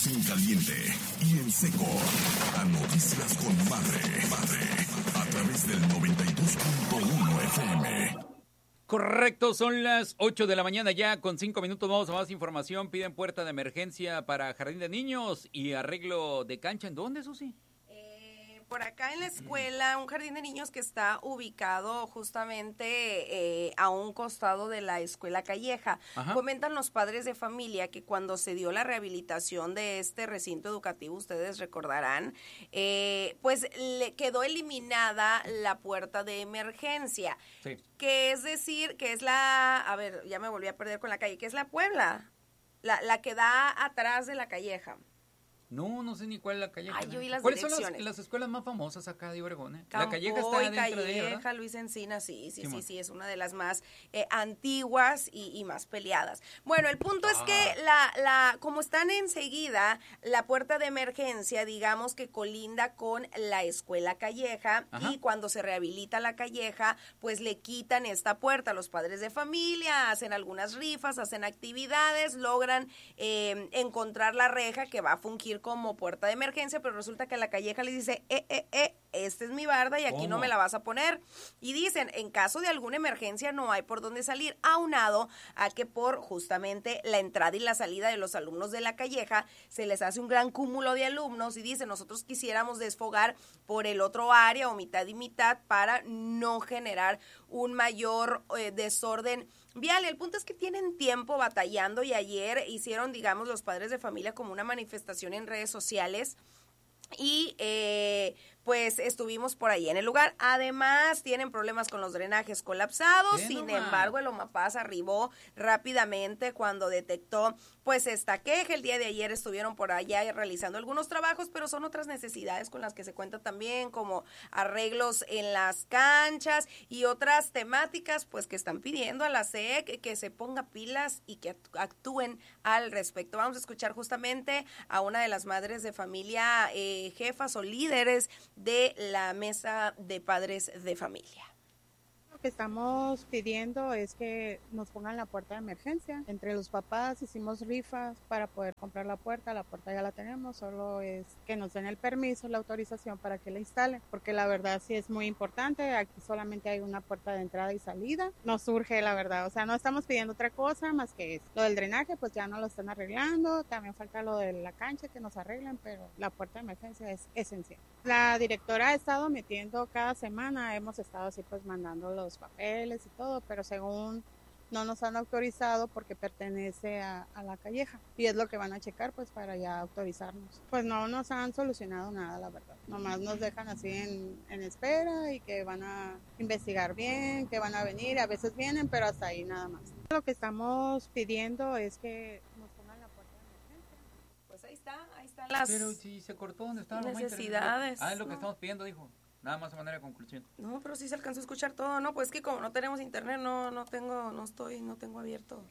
en caliente y en seco. A Noticias con Madre. A través del 92.1 FM. Correcto, son las 8 de la mañana ya, con 5 minutos vamos a más información. Piden puerta de emergencia para jardín de niños y arreglo de cancha. ¿En dónde, Susi? Por acá en la escuela, un jardín de niños que está ubicado justamente a un costado de la escuela Calleja. Ajá. Comentan los padres de familia que cuando se dio la rehabilitación de este recinto educativo, ustedes recordarán, pues le quedó eliminada la puerta de emergencia. Sí. Que es decir, que es a ver, ya me volví a perder con la calle, que es la Puebla, la que da atrás de la Calleja. No sé ni cuál es la Calleja. Ay, yo vi las ¿Cuáles direcciones? Son las escuelas más famosas acá de Obregón? Campoy, la Calleja está dentro Calleja, de ella, ¿verdad? Luis Encinas, sí, es una de las más antiguas y más peleadas. Bueno, el punto es que como están enseguida, la puerta de emergencia, digamos que colinda con la escuela Calleja. Ajá. Y cuando se rehabilita la Calleja, pues le quitan esta puerta. Los padres de familia hacen algunas rifas, hacen actividades, logran encontrar la reja que va a fungir como puerta de emergencia, pero resulta que la Calleja le dice, esta es mi barda y aquí no me la vas a poner. Y dicen, en caso de alguna emergencia no hay por dónde salir, aunado a que por justamente la entrada y la salida de los alumnos de la Calleja se les hace un gran cúmulo de alumnos y dicen, nosotros quisiéramos desfogar por el otro área o mitad y mitad para no generar un mayor desorden vial. El punto es que tienen tiempo batallando y ayer hicieron, digamos, los padres de familia como una manifestación en redes sociales y pues estuvimos por ahí en el lugar. Además, tienen problemas con los drenajes colapsados. Sin embargo, el OMAPAS arribó rápidamente cuando detectó pues esta queja. El día de ayer estuvieron por allá realizando algunos trabajos, pero son otras necesidades con las que se cuenta también, como arreglos en las canchas y otras temáticas pues que están pidiendo a la SEC que se ponga pilas y que actúen al respecto. Vamos a escuchar justamente a una de las madres de familia, jefas o líderes de la mesa de padres de familia. Lo que estamos pidiendo es que nos pongan la puerta de emergencia. Entre los papás hicimos rifas para poder comprar la puerta ya la tenemos, solo es que nos den el permiso, la autorización para que la instalen, porque la verdad sí es muy importante. Aquí solamente hay una puerta de entrada y salida, nos surge la verdad, o sea, no estamos pidiendo otra cosa más que eso. Lo del drenaje pues ya no lo están arreglando, también falta lo de la cancha que nos arreglen, pero la puerta de emergencia es esencial. La directora ha estado metiendo cada semana, hemos estado así pues mandando los papeles y todo, pero según no nos han autorizado porque pertenece a la Calleja y es lo que van a checar pues para ya autorizarnos. Pues no nos han solucionado nada, la verdad, nomás nos dejan así en espera y que van a investigar bien, que van a venir, a veces vienen pero hasta ahí nada más. Lo que estamos pidiendo es que nos pongan la puerta de emergencia. Pues ahí están las pero si se cortó donde estaban necesidades. Es lo que estamos pidiendo, dijo. Nada más a manera de conclusión. No, pero sí se alcanzó a escuchar todo, ¿no? Pues que como no tenemos internet, no tengo abierto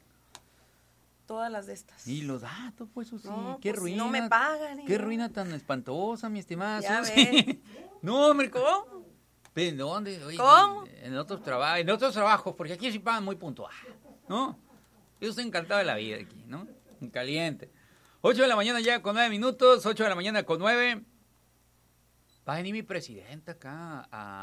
todas las de estas. Y los datos, pues, sí. No, Qué pues, ruina. no me pagan. Qué ruina tan espantosa, mi estimada ya Susi. No, hombre. ¿Cómo? ¿De dónde? Oye, ¿Cómo? En otros trabajos, porque aquí sí pagan muy puntual, ¿no? Yo estoy encantado de la vida aquí, ¿no? En caliente. 8 de la mañana ya con 9 minutos, 8 de la mañana con 9. Va a venir mi presidenta acá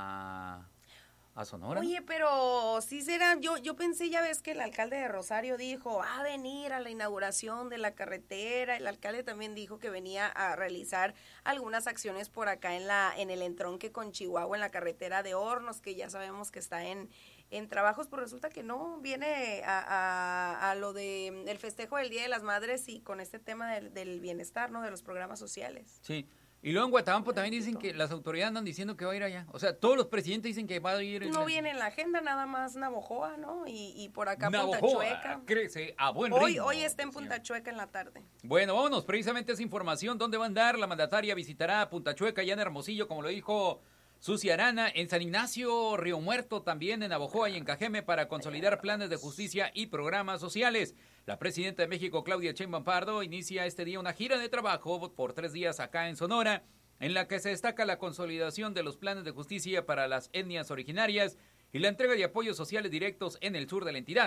a Sonora. Oye, pero sí será, yo pensé, ya ves que el alcalde de Rosario dijo, va a venir a la inauguración de la carretera. El alcalde también dijo que venía a realizar algunas acciones por acá en el entronque con Chihuahua, en la carretera de Hornos, que ya sabemos que está en trabajos, pero resulta que no, viene a lo de el festejo del Día de las Madres y con este tema del bienestar, ¿no? De los programas sociales. Sí. Y luego en Guatabampo también dicen que las autoridades andan diciendo que va a ir allá. O sea, todos los presidentes dicen que va a ir. No viene en la agenda nada más Navojoa, ¿no? Y por acá Navojoa Punta Chueca. Crece a buen ritmo. Hoy está en Punta Chueca en la tarde. Bueno, vámonos precisamente a esa información. ¿Dónde va a andar? La mandataria visitará Punta Chueca, ya en Hermosillo, como lo dijo Susi Arana, en San Ignacio, Río Muerto, también en Navojoa y en Cajeme para consolidar planes de justicia y programas sociales. La presidenta de México, Claudia Sheinbaum Pardo, inicia este día una gira de trabajo por 3 días acá en Sonora, en la que se destaca la consolidación de los planes de justicia para las etnias originarias y la entrega de apoyos sociales directos en el sur de la entidad.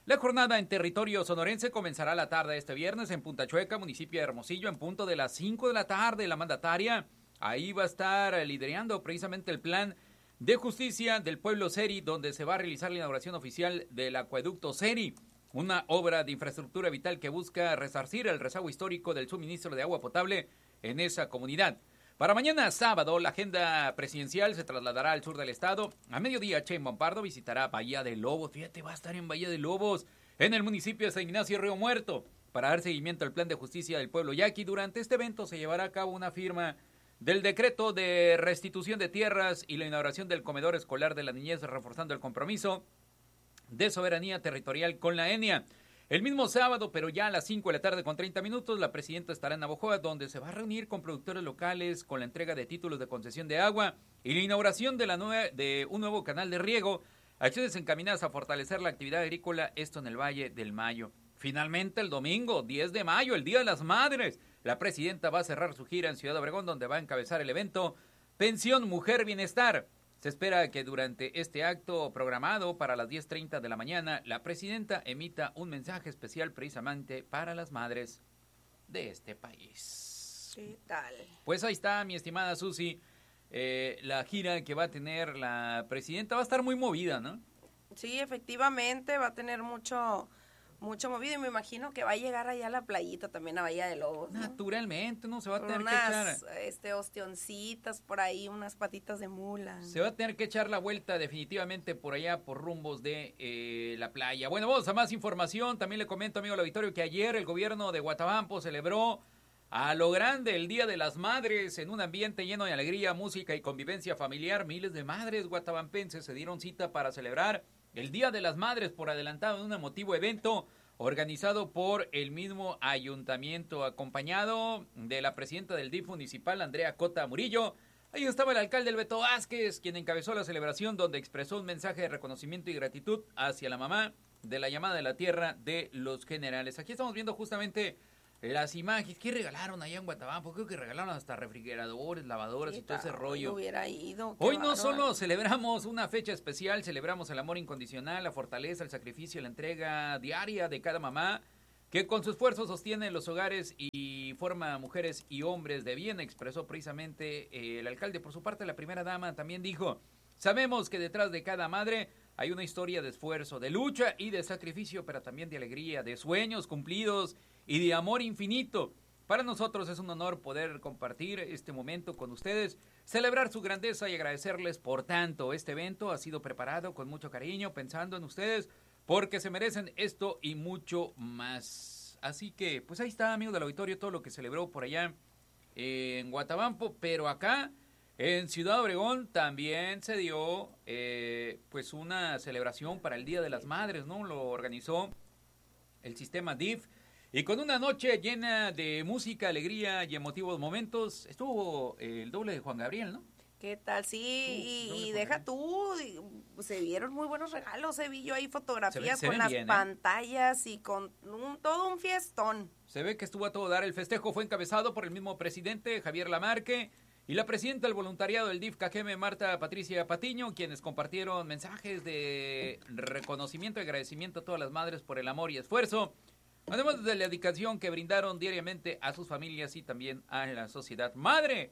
La jornada en territorio sonorense comenzará la tarde de este viernes en Punta Chueca, municipio de Hermosillo, en punto de las 5 de la tarde. La mandataria ahí va a estar liderando precisamente el plan de justicia del pueblo Seri, donde se va a realizar la inauguración oficial del acueducto Seri, una obra de infraestructura vital que busca resarcir el rezago histórico del suministro de agua potable en esa comunidad. Para mañana sábado, la agenda presidencial se trasladará al sur del estado. A mediodía, Sheinbaum Pardo visitará Bahía de Lobos. Fíjate, va a estar en Bahía de Lobos, en el municipio de San Ignacio Río Muerto, para dar seguimiento al plan de justicia del pueblo yaqui. Durante este evento se llevará a cabo una firma del decreto de restitución de tierras y la inauguración del comedor escolar de la niñez, reforzando el compromiso de soberanía territorial con la ENIA. El mismo sábado, pero ya a las 5 de la tarde con 30 minutos, la presidenta estará en Navojoa, donde se va a reunir con productores locales con la entrega de títulos de concesión de agua y la inauguración de un nuevo canal de riego, acciones encaminadas a fortalecer la actividad agrícola, esto en el Valle del Mayo. Finalmente, el domingo 10 de mayo, el Día de las Madres, la presidenta va a cerrar su gira en Ciudad Obregón, donde va a encabezar el evento Pensión Mujer Bienestar. Se espera que durante este acto programado para las 10:30 de la mañana, la presidenta emita un mensaje especial precisamente para las madres de este país. ¿Qué tal? Pues ahí está, mi estimada Susi, la gira que va a tener la presidenta va a estar muy movida, ¿no? Sí, efectivamente, va a tener mucho movido y me imagino que va a llegar allá a la playita también a Bahía de Lobos, ¿no? Naturalmente, ¿no? Se va a Con tener unas, que echar... ostioncitas por ahí, unas patitas de mula. Se va a tener que echar la vuelta definitivamente por allá, por rumbos de la playa. Bueno, vamos a más información. También le comento, amigo del auditorio, que ayer el gobierno de Guatabampo celebró a lo grande el Día de las Madres en un ambiente lleno de alegría, música y convivencia familiar. Miles de madres guatabampenses se dieron cita para celebrar el Día de las Madres por adelantado en un emotivo evento organizado por el mismo ayuntamiento, acompañado de la presidenta del DIF municipal, Andrea Cota Murillo. Ahí estaba el alcalde Beto Vázquez, quien encabezó la celebración, donde expresó un mensaje de reconocimiento y gratitud hacia la mamá de la llamada de la tierra de los generales. Aquí estamos viendo justamente las imágenes. ¿Qué regalaron allá en Guatabampo? Creo que regalaron hasta refrigeradores, lavadoras y todo ese rollo. Hubiera ido. Hoy no solo celebramos una fecha especial, celebramos el amor incondicional, la fortaleza, el sacrificio, la entrega diaria de cada mamá, que con su esfuerzo sostiene los hogares y forma mujeres y hombres de bien, expresó precisamente el alcalde. Por su parte, la primera dama también dijo: sabemos que detrás de cada madre hay una historia de esfuerzo, de lucha y de sacrificio, pero también de alegría, de sueños cumplidos y de amor infinito. Para nosotros es un honor poder compartir este momento con ustedes, celebrar su grandeza y agradecerles por tanto. Este evento ha sido preparado con mucho cariño, pensando en ustedes, porque se merecen esto y mucho más. Así que, pues ahí está, amigos del auditorio, todo lo que celebró por allá en Guatabampo, pero acá en Ciudad Obregón también se dio pues una celebración para el Día de las Madres, ¿no? Lo organizó el sistema DIF. Y con una noche llena de música, alegría y emotivos momentos, estuvo el doble de Juan Gabriel, ¿no? ¿Qué tal? Sí, y deja tú, se vieron muy buenos regalos, vi yo ahí fotografías con las pantallas y con todo un fiestón. Se ve que estuvo a todo dar. El festejo fue encabezado por el mismo presidente, Javier Lamarque, y la presidenta del voluntariado del DIF Cajeme, Marta Patricia Patiño, quienes compartieron mensajes de reconocimiento y agradecimiento a todas las madres por el amor y esfuerzo, además de la dedicación que brindaron diariamente a sus familias y también a la sociedad. Madre,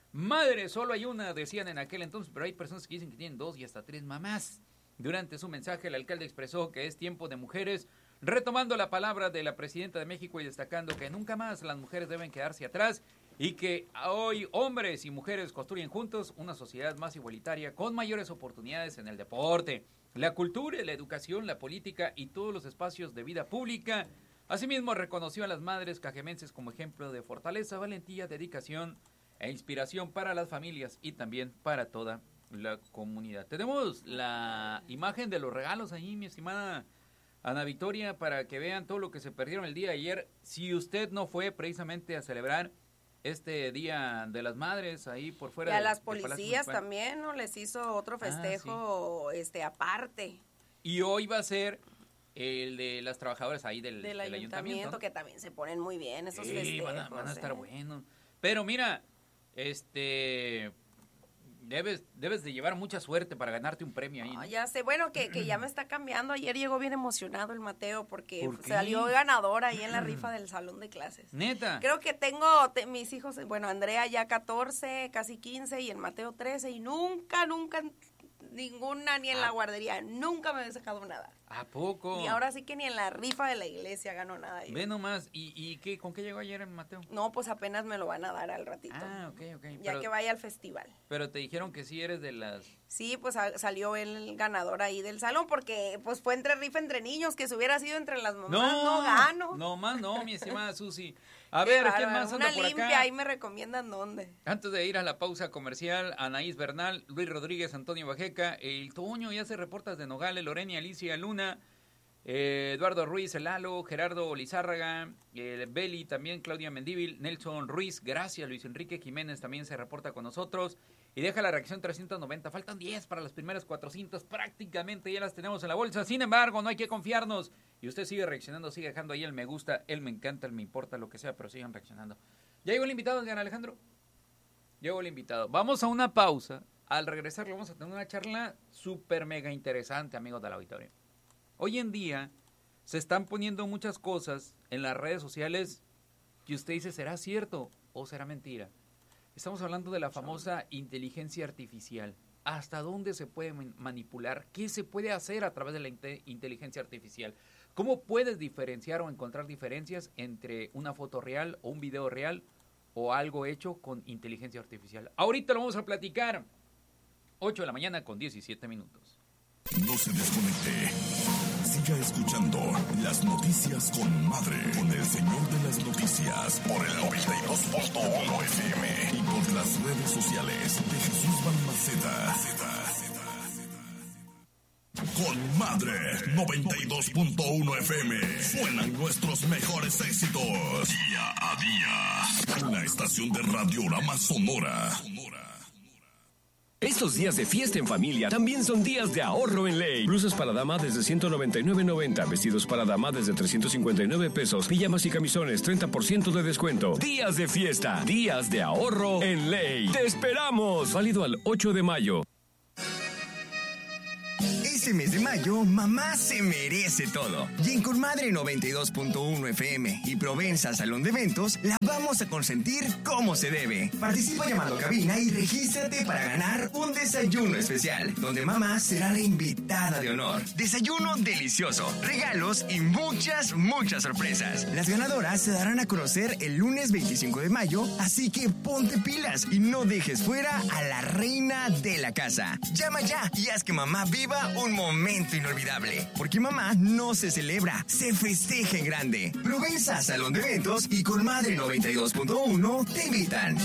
solo hay una, decían en aquel entonces, pero hay personas que dicen que tienen 2 y hasta 3 mamás. Durante su mensaje, el alcalde expresó que es tiempo de mujeres, retomando la palabra de la presidenta de México y destacando que nunca más las mujeres deben quedarse atrás y que hoy hombres y mujeres construyen juntos una sociedad más igualitaria con mayores oportunidades en el deporte, la cultura, la educación, la política y todos los espacios de vida pública. Asimismo, reconoció a las madres cajemenses como ejemplo de fortaleza, valentía, dedicación e inspiración para las familias y también para toda la comunidad. Tenemos la imagen de los regalos ahí, mi estimada Ana Victoria, para que vean todo lo que se perdieron el día de ayer. Si usted no fue precisamente a celebrar este Día de las Madres ahí por fuera. Y a las policías también, ¿no? Les hizo otro festejo aparte. Y hoy va a ser el de las trabajadoras ahí del ayuntamiento, ¿no? Que también se ponen muy bien esos festejos. Van a estar buenos. Pero mira, Debes de llevar mucha suerte para ganarte un premio ahí, ¿no? Ya sé, bueno, que ya me está cambiando. Ayer llegó bien emocionado el Mateo porque ¿Por qué? salió ganador ahí en la rifa del salón de clases. ¿Neta? Creo que tengo mis hijos, bueno, Andrea ya 14, casi 15 y el Mateo 13 y nunca, ninguna, ni en la guardería, nunca me he sacado nada. ¿A poco? Y ahora sí que ni en la rifa de la iglesia ganó nada. Ve nomás, ¿y qué, con qué llegó ayer en Mateo? No, pues apenas me lo van a dar al ratito. Ah, ok. Ya que vaya al festival. Pero te dijeron que sí eres de las... Sí, pues salió el ganador ahí del salón porque pues fue rifa entre niños, que si hubiera sido entre las mamás no gano. No más, no, mi estimada Susi. A ver, ¿quién más anda por acá? Una limpia, ahí me recomiendan dónde. Antes de ir a la pausa comercial, Anaís Bernal, Luis Rodríguez, Antonio Bajeca, el Toño ya hace reportas de Nogales, Lorena Alicia Luna, Eduardo Ruiz, el Lalo, Gerardo Lizárraga, Beli también, Claudia Mendíbil, Nelson Ruiz, gracias, Luis Enrique Jiménez también se reporta con nosotros y deja la reacción 390, faltan 10 para las primeras 400, prácticamente ya las tenemos en la bolsa, sin embargo no hay que confiarnos y usted sigue reaccionando, sigue dejando ahí el me gusta, el me encanta, el me importa, lo que sea, pero sigan reaccionando. ¿Ya llegó el invitado, Edgar Alejandro? Llegó el invitado, vamos a una pausa, al regresar vamos a tener una charla súper mega interesante, amigos del auditorio. Hoy en día se están poniendo muchas cosas en las redes sociales que usted dice, ¿será cierto o será mentira? Estamos hablando de la famosa inteligencia artificial. ¿Hasta dónde se puede manipular? ¿Qué se puede hacer a través de la inteligencia artificial? ¿Cómo puedes diferenciar o encontrar diferencias entre una foto real o un video real o algo hecho con inteligencia artificial? Ahorita lo vamos a platicar. 8 de la mañana con 17 minutos. No se desconecte. Siga escuchando las noticias con Madre, con el señor de las noticias, por el 92.1 FM y por las redes sociales de Jesús Balmaceda. Con Madre 92.1 FM suenan nuestros mejores éxitos día a día. La estación de Radiorama Sonora. Estos días de fiesta en familia también son días de ahorro en Ley. Blusas para dama desde $199.90, vestidos para dama desde $359, pijamas y camisones 30% de descuento. Días de fiesta, días de ahorro en Ley. ¡Te esperamos! Válido al 8 de mayo. Este mes de mayo, mamá se merece todo. Y en Comadre 92.1 FM y Provenza Salón de Eventos, la vamos a consentir como se debe. Participa llamando a cabina y regístrate para ganar un desayuno especial, donde mamá será la invitada de honor. Desayuno delicioso, regalos y muchas sorpresas. Las ganadoras se darán a conocer el lunes 25 de mayo, así que ponte pilas y no dejes fuera a la reina de la casa. Llama ya y haz que mamá viva un momento inolvidable, porque mamá no se celebra, se festeja en grande. Provenza Salón de Eventos y Comadre 92.1 te invitan.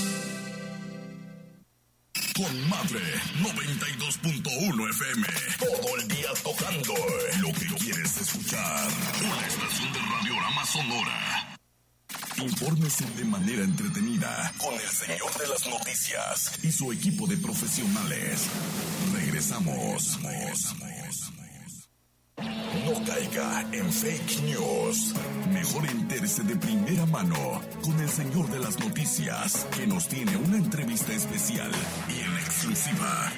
Con Madre 92.1 FM, todo el día tocando lo que quieres escuchar. Una estación de Radiorama Sonora. Infórmese de manera entretenida con el señor de las noticias y su equipo de profesionales. Regresamos. No caiga en fake news. Mejor entérese de primera mano con el señor de las noticias, que nos tiene una entrevista especial y en exclusiva.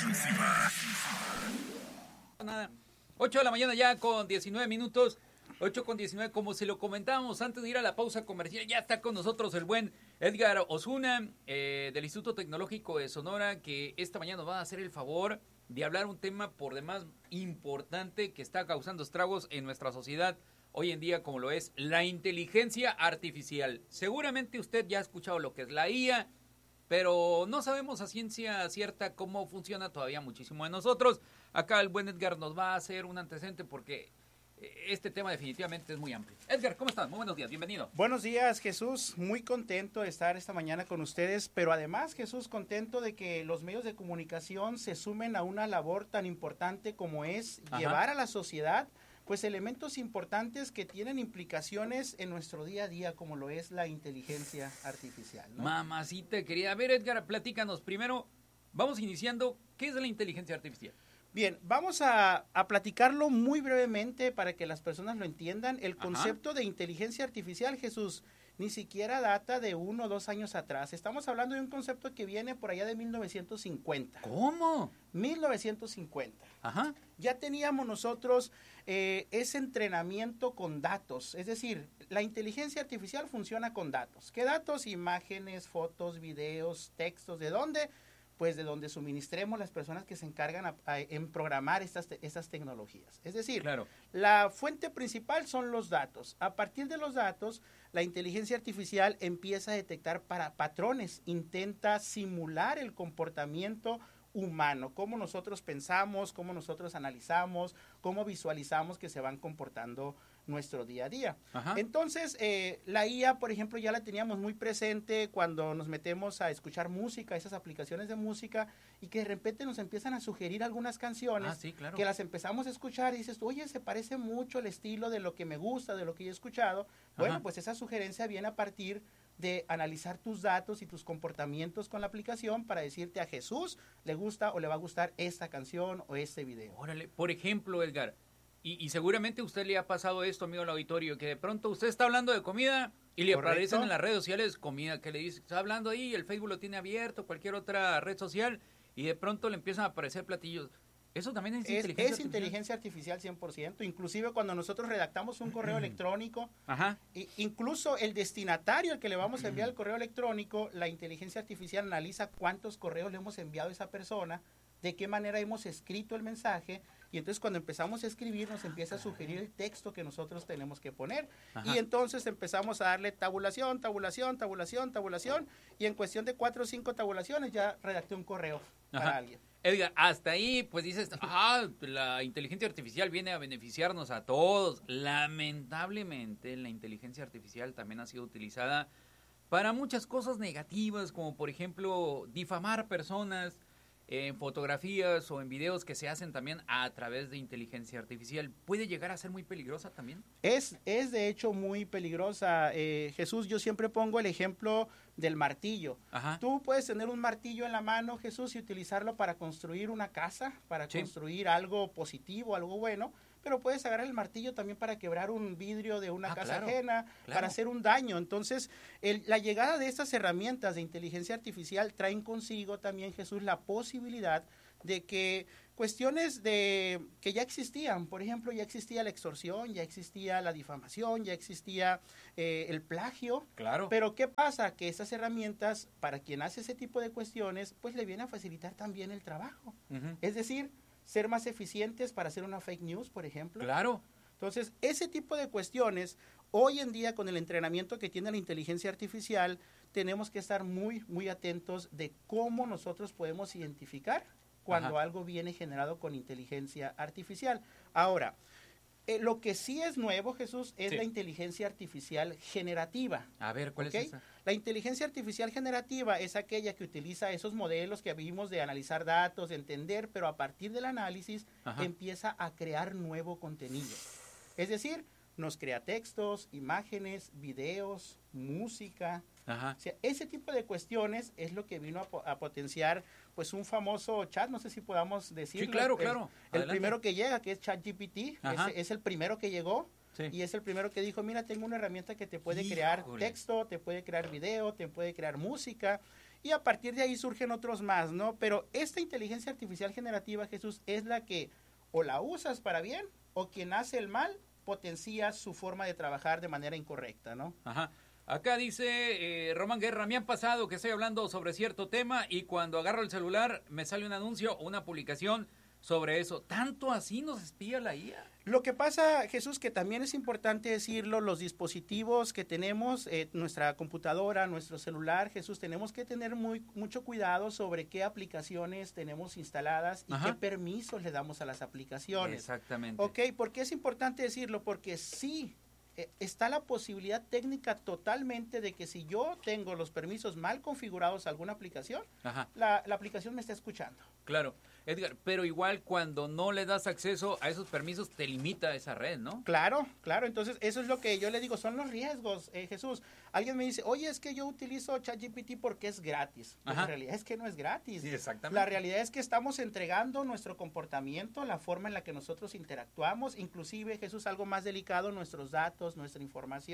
8 de la mañana ya con 19 minutos. 8 con 19, como se lo comentábamos antes de ir a la pausa comercial, ya está con nosotros el buen Edgar Osuna del Instituto Tecnológico de Sonora, que esta mañana nos va a hacer el favor de hablar un tema por demás importante que está causando estragos en nuestra sociedad hoy en día, como lo es la inteligencia artificial. Seguramente usted ya ha escuchado lo que es la IA, pero no sabemos a ciencia cierta cómo funciona todavía muchísimo de nosotros. Acá el buen Edgar nos va a hacer un antecedente porque este tema definitivamente es muy amplio. Edgar, ¿cómo estás? Muy buenos días, bienvenido. Buenos días, Jesús. Muy contento de estar esta mañana con ustedes, pero además, Jesús, contento de que los medios de comunicación se sumen a una labor tan importante como es llevar a la sociedad pues elementos importantes que tienen implicaciones en nuestro día a día, como lo es la inteligencia artificial, ¿no? Mamacita querida. A ver, Edgar, platícanos primero. Vamos iniciando. ¿Qué es la inteligencia artificial? Bien, vamos a platicarlo muy brevemente para que las personas lo entiendan. El concepto de inteligencia artificial, Jesús, ni siquiera data de 1 o 2 años atrás. Estamos hablando de un concepto que viene por allá de 1950. ¿Cómo? 1950. Ajá. Ya teníamos nosotros ese entrenamiento con datos. Es decir, la inteligencia artificial funciona con datos. ¿Qué datos? Imágenes, fotos, videos, textos. ¿De dónde? Pues de donde suministremos las personas que se encargan en programar estas tecnologías. Es decir, claro, la fuente principal son los datos. A partir de los datos, la inteligencia artificial empieza a detectar patrones, intenta simular el comportamiento humano, cómo nosotros pensamos, cómo nosotros analizamos, cómo visualizamos que se van comportando nuestro día a día. Ajá. Entonces, la IA, por ejemplo, ya la teníamos muy presente cuando nos metemos a escuchar música, esas aplicaciones de música, y que de repente nos empiezan a sugerir algunas canciones, sí, claro, que las empezamos a escuchar y dices, oye, se parece mucho el estilo de lo que me gusta, de lo que yo he escuchado. Bueno, Ajá. pues esa sugerencia viene a partir de analizar tus datos y tus comportamientos con la aplicación para decirte a Jesús le gusta o le va a gustar esta canción o este video. Órale, por ejemplo, Edgar, y seguramente a usted le ha pasado esto, amigo del auditorio, que de pronto usted está hablando de comida y le Correcto. aparecen en las redes sociales comida, que le dice, está hablando ahí, el Facebook lo tiene abierto, cualquier otra red social, y de pronto le empiezan a aparecer platillos. Eso también es inteligencia artificial. Inteligencia artificial 100%, inclusive cuando nosotros redactamos un correo electrónico, Ajá. Incluso el destinatario al que le vamos a enviar el correo electrónico, la inteligencia artificial analiza cuántos correos le hemos enviado a esa persona, de qué manera hemos escrito el mensaje, y entonces cuando empezamos a escribir nos empieza a sugerir el texto que nosotros tenemos que poner. Ajá. Y entonces empezamos a darle tabulación, y en cuestión de 4 o 5 tabulaciones ya redacté un correo para Ajá. alguien. Edgar, hasta ahí pues dices, la inteligencia artificial viene a beneficiarnos a todos. Lamentablemente la inteligencia artificial también ha sido utilizada para muchas cosas negativas, como por ejemplo difamar personas en fotografías o en videos que se hacen también a través de inteligencia artificial. ¿Puede llegar a ser muy peligrosa también? Es de hecho muy peligrosa, Jesús. Yo siempre pongo el ejemplo del martillo. Ajá. Tú puedes tener un martillo en la mano, Jesús, y utilizarlo para construir una casa, para Sí. construir algo positivo, algo bueno, pero puedes agarrar el martillo también para quebrar un vidrio de una casa claro, ajena, claro. para hacer un daño. Entonces, la llegada de estas herramientas de inteligencia artificial traen consigo también, Jesús, la posibilidad de que cuestiones que ya existían, por ejemplo, ya existía la extorsión, ya existía la difamación, ya existía el plagio. Claro. Pero ¿qué pasa? Que esas herramientas, para quien hace ese tipo de cuestiones, pues le viene a facilitar también el trabajo. Ujú. Es decir, ser más eficientes para hacer una fake news, por ejemplo. Claro. Entonces, ese tipo de cuestiones, hoy en día con el entrenamiento que tiene la inteligencia artificial, tenemos que estar muy, muy atentos de cómo nosotros podemos identificar cuando Ajá. algo viene generado con inteligencia artificial. Ahora, lo que sí es nuevo, Jesús, es Sí. la inteligencia artificial generativa. A ver, ¿cuál ¿Ok? es esa? La inteligencia artificial generativa es aquella que utiliza esos modelos que vimos de analizar datos, de entender, pero a partir del análisis Ajá. empieza a crear nuevo contenido. Es decir, nos crea textos, imágenes, videos, música. Ajá. O sea, ese tipo de cuestiones es lo que vino a potenciar pues un famoso chat, no sé si podamos decirlo. Sí, claro, claro. El Adelante. primero que llega, que es ChatGPT, Ajá. es el primero que llegó. Sí. Y es el primero que dijo, mira, tengo una herramienta que te puede crear Híjole. texto, te puede crear video, te puede crear música, y a partir de ahí surgen otros más, ¿no? Pero esta inteligencia artificial generativa, Jesús, es la que o la usas para bien, o quien hace el mal potencia su forma de trabajar de manera incorrecta, ¿no? Ajá. Acá dice Román Guerra, me han pasado que estoy hablando sobre cierto tema y cuando agarro el celular me sale un anuncio o una publicación sobre eso. ¿Tanto así nos espía la IA? Lo que pasa, Jesús, que también es importante decirlo, los dispositivos que tenemos, nuestra computadora, nuestro celular, Jesús, tenemos que tener mucho cuidado sobre qué aplicaciones tenemos instaladas y Ajá. qué permisos le damos a las aplicaciones. Exactamente. Ok, ¿por qué es importante decirlo? Porque sí, está la posibilidad técnica totalmente de que si yo tengo los permisos mal configurados a alguna aplicación, Ajá. la aplicación me está escuchando. Claro. Edgar, pero igual cuando no le das acceso a esos permisos te limita esa red, ¿no? Claro, claro. Entonces, eso es lo que yo le digo, son los riesgos, Jesús. Alguien me dice, oye, es que yo utilizo ChatGPT porque es gratis. Pues Ajá. la realidad es que no es gratis. Sí, exactamente. La realidad es que estamos entregando nuestro comportamiento, la forma en la que nosotros interactuamos, inclusive, Jesús, algo más delicado, nuestros datos, nuestra información.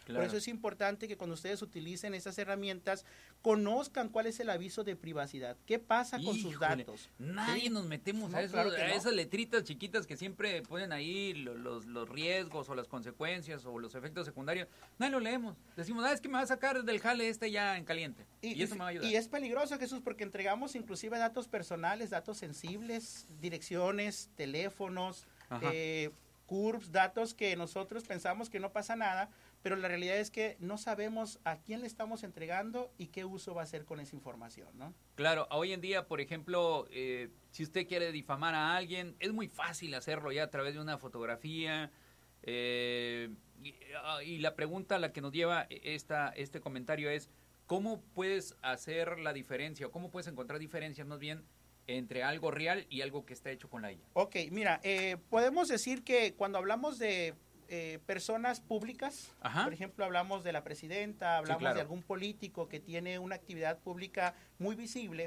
Por eso es importante que cuando ustedes utilicen esas herramientas, conozcan cuál es el aviso de privacidad. ¿Qué pasa con sus datos? Nadie nos metemos a eso, claro que a no. esas letritas chiquitas que siempre ponen ahí los riesgos o las consecuencias o los efectos secundarios. Nadie lo leemos. Decimos, es que me va a sacar del jale ya en caliente. Y eso me va a ayudar. Y es peligroso, Jesús, porque entregamos inclusive datos personales, datos sensibles, direcciones, teléfonos, CURPS, datos que nosotros pensamos que no pasa nada, pero la realidad es que no sabemos a quién le estamos entregando y qué uso va a hacer con esa información, ¿no? Claro, hoy en día, por ejemplo, si usted quiere difamar a alguien, es muy fácil hacerlo ya a través de una fotografía. Y la pregunta a la que nos lleva este comentario es, ¿cómo puedes hacer la diferencia o cómo puedes encontrar diferencias más bien entre algo real y algo que está hecho con la IA? Ok, mira, podemos decir que cuando hablamos de personas públicas, por ejemplo, hablamos de la presidenta, hablamos de algún político que tiene una actividad pública muy visible,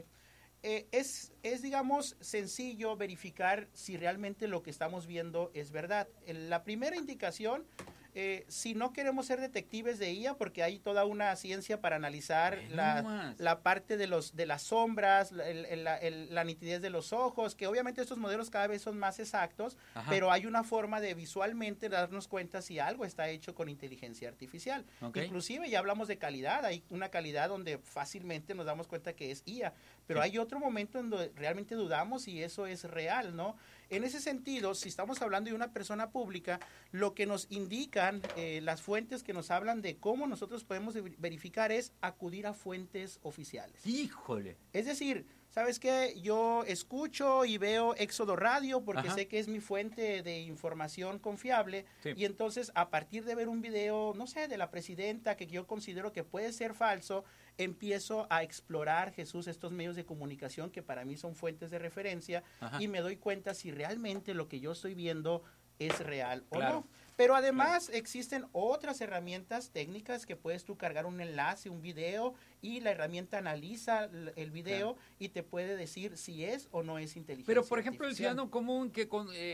es, digamos, sencillo verificar si realmente lo que estamos viendo es verdad. La primera indicación, si no queremos ser detectives de IA, porque hay toda una ciencia para analizar la parte de las sombras, la nitidez de los ojos, que obviamente estos modelos cada vez son más exactos, pero hay una forma de visualmente darnos cuenta si algo está hecho con inteligencia artificial. Inclusive ya hablamos de calidad, hay una calidad donde fácilmente nos damos cuenta que es IA, pero hay otro momento en donde realmente dudamos si eso es real, ¿no? En ese sentido, si estamos hablando de una persona pública, lo que nos indican las fuentes que nos hablan de cómo nosotros podemos verificar es acudir a fuentes oficiales. ¡Híjole! Es decir, ¿sabes qué? Yo escucho y veo Éxodo Radio porque sé que es mi fuente de información confiable y entonces a partir de ver un video, no sé, de la presidenta que yo considero que puede ser falso, empiezo a explorar, Jesús, estos medios de comunicación que para mí son fuentes de referencia y me doy cuenta si realmente lo que yo estoy viendo es real o no. Pero además existen otras herramientas técnicas que puedes tú cargar un enlace, un video, y la herramienta analiza el video y te puede decir si es o no es inteligencia Pero, por ejemplo, artificial. el ciudadano común que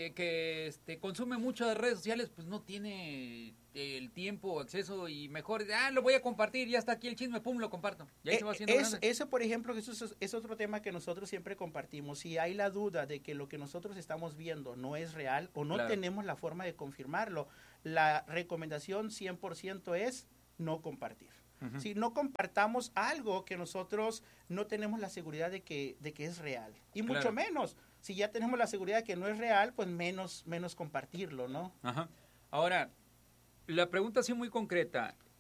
consume muchas redes sociales, pues no tiene el tiempo o acceso y mejor, lo voy a compartir, ya está aquí el chisme, pum, lo comparto. Y ahí se va haciendo grande. Eso, por ejemplo, eso es otro tema que nosotros siempre compartimos. Si hay la duda de que lo que nosotros estamos viendo no es real o no tenemos la forma de confirmarlo, la recomendación 100% es no compartir. Si no compartamos algo que nosotros no tenemos la seguridad de que es real. Y mucho menos, si ya tenemos la seguridad de que no es real, pues menos compartirlo, ¿no? Ahora, la pregunta sí muy concreta.